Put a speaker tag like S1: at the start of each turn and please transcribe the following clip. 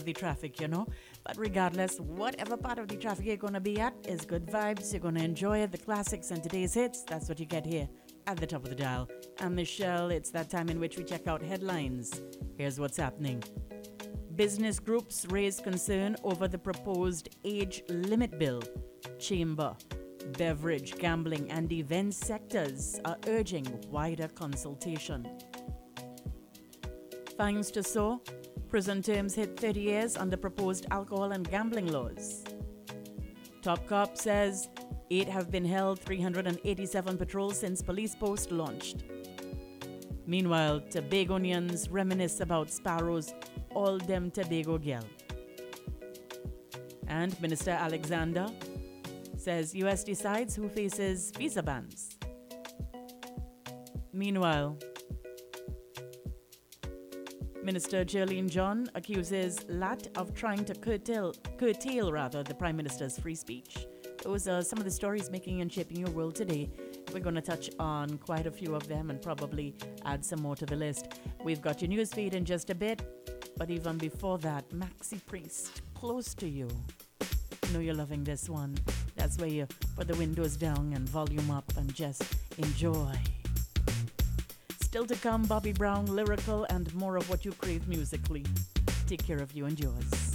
S1: the traffic, you know. But regardless, whatever part of the traffic you're going to be at is good vibes. You're going to enjoy it. The classics and today's hits, that's what you get here at the top of the dial. I'm Michelle. It's that time in which we check out headlines. Here's what's happening. Business groups raise concern over the proposed age limit bill. Chamber, beverage, gambling, and event sectors are urging wider consultation. Thanks to so, prison terms hit 30 years under proposed alcohol and gambling laws. Top Cop says 8 have been held, 387 patrols since police post launched. Meanwhile, Tobagonians reminisce about Sparrow's All Dem Tobago Girl. And Minister Alexander says US decides who faces visa bans. Meanwhile, Minister Jerlene John accuses LAT of trying to curtail the Prime Minister's free speech. Those are some of the stories making and shaping your world today. We're going to touch on quite a few of them and probably add some more to the list. We've got your news feed in just a bit, but even before that, Maxi Priest, Close to You. I know you're loving this one. That's where you put the windows down and volume up and just enjoy. Still to come, Bobby Brown, lyrical, and more of what you crave musically. Take care of you and yours.